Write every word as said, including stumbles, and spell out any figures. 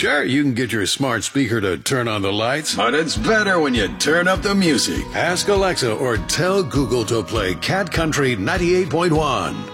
Sure, you can get your smart speaker to turn on the lights, but it's better when you turn up the music. Ask Alexa or tell Google to play Cat Country ninety-eight point one.